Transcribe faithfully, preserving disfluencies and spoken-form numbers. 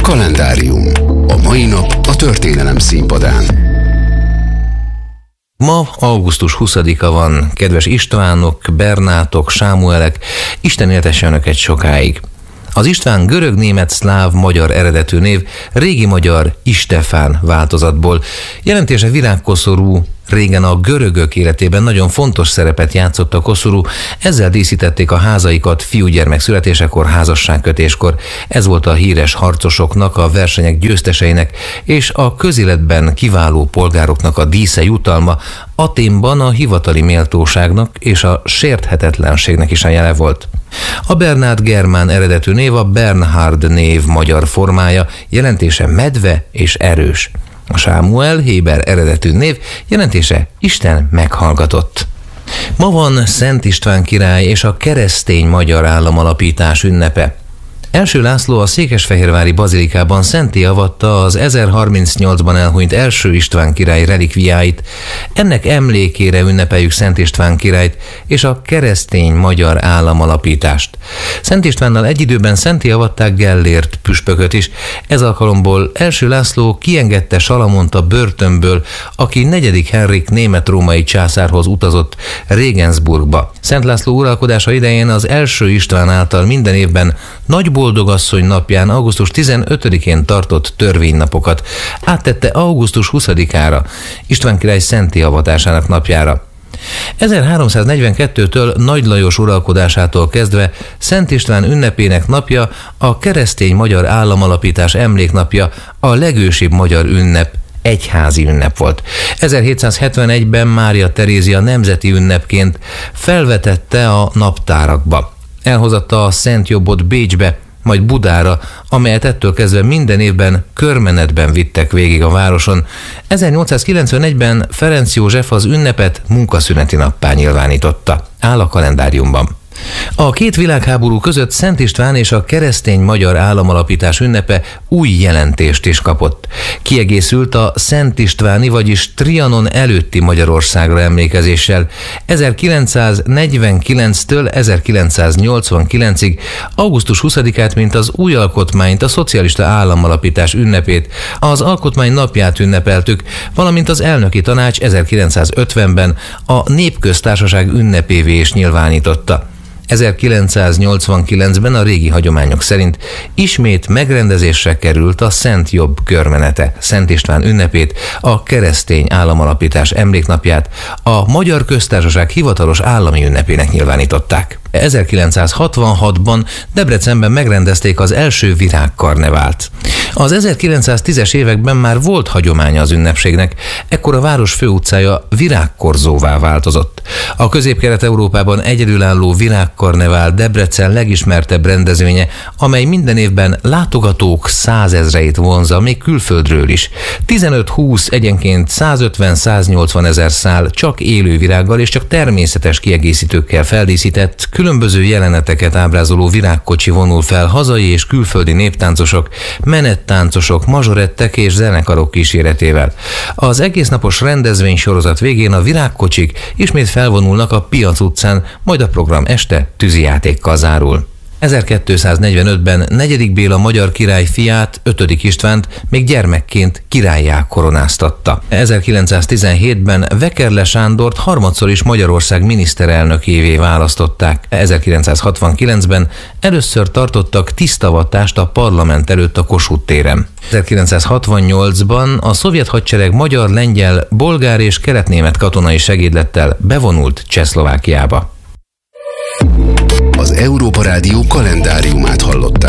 Kalendárium. A mai nap a történelem színpadán. Ma augusztus huszadika van, kedves Istvánok, Bernátok, Sámuelek, Isten éltesse önöket sokáig. Az István görög, német, szláv, magyar eredetű név, régi magyar Istefán változatból. Jelentése virágkoszorú, régen a görögök életében nagyon fontos szerepet játszott a koszorú, ezzel díszítették a házaikat fiúgyermek születésekor, házasságkötéskor. Ez volt a híres harcosoknak, a versenyek győzteseinek és a közéletben kiváló polgároknak a dísze, jutalma. Athénban a hivatali méltóságnak és a sérthetetlenségnek is a jele volt. A Bernát germán eredetű név a Bernhard név magyar formája, jelentése medve és erős. A Sámuel héber eredetű név, jelentése Isten meghallgatott. Ma van Szent István király és a keresztény magyar államalapítás ünnepe. Első László a székesfehérvári bazilikában szentté avatta az ezerharmincnyolcban elhunyt első István király relikviáit. Ennek emlékére ünnepeljük Szent István királyt és a keresztény magyar államalapítást. Szent Istvánnal egy időben szentté avatták Gellért püspököt is. Ez alkalomból első László kiengedte Salamont a börtönből, aki negyedik Henrik német-római császárhoz utazott Regensburgba. Szent László uralkodása idején az első István által minden évben Nagy Boldogasszony napján, augusztus tizenötödikén tartott törvénynapokat áttette augusztus huszadikára, István király szentté avatásának napjára. ezerháromszáznegyvenkettőtől Nagy Lajos uralkodásától kezdve Szent István ünnepének napja, a keresztény magyar államalapítás emléknapja, a legősibb magyar ünnep, egyházi ünnep volt. ezerhétszázhetvenegyben Mária Terézia nemzeti ünnepként felvetette a naptárakba. Elhozatta a Szent Jobbot Bécsbe, majd Budára, amelyet ettől kezdve minden évben körmenetben vittek végig a városon. ezernyolcszázkilencvenegyben Ferenc József az ünnepet munkaszüneti nappá nyilvánította. Áll a kalendáriumban. A két világháború között Szent István és a keresztény magyar államalapítás ünnepe új jelentést is kapott. Kiegészült a Szent Istváni, vagyis Trianon előtti Magyarországra emlékezéssel. ezerkilencszáznegyvenkilenctől ezerkilencszáznyolcvankilencig augusztus huszadikát, mint az új alkotmányt, a szocialista államalapítás ünnepét, az alkotmány napját ünnepeltük, valamint az elnöki tanács ezerkilencszázötvenben a népköztársaság ünnepévé is nyilvánította. ezerkilencszáznyolcvankilencben a régi hagyományok szerint ismét megrendezésre került a Szent Jobb körmenete, Szent István ünnepét, a keresztény államalapítás emléknapját a Magyar Köztársaság hivatalos állami ünnepének nyilvánították. ezerkilencszázhatvanhatban Debrecenben megrendezték az első virágkarnevált. Az ezerkilencszáztízes években már volt hagyománya az ünnepségnek, ekkor a város főutcája virágkorzóvá változott. A Közép-Kelet-Európában egyedülálló virágkarnevál Debrecen legismertebb rendezvénye, amely minden évben látogatók százezreit vonzza, még külföldről is. tizenöt-húsz, egyenként százötven-száznyolcvan ezer szál csak élő virággal és csak természetes kiegészítőkkel feldíszített, különböző jeleneteket ábrázoló virágkocsi vonul fel hazai és külföldi néptáncosok, menettáncosok, mazsorettek és zenekarok kíséretével. Az egésznapos rendezvény sorozat végén a virágkocsik ismét felvonulnak a Piac utcán, majd a program este tűzijátékkal zárul. ezerkétszáznegyvenötben negyedik Béla magyar király fiát, ötödik Istvánt még gyermekként királlyá koronáztatta. ezerkilencszáztizenhétben Vekerle Sándort harmadszor is Magyarország miniszterelnökévé választották. ezerkilencszázhatvankilencben először tartottak tisztavatást a parlament előtt a Kossuth téren. ezerkilencszázhatvannyolcban a szovjet hadsereg magyar, lengyel, bolgár és keletnémet katonai segédlettel bevonult Csehszlovákiába. Az Európa Rádió kalendáriumát hallották.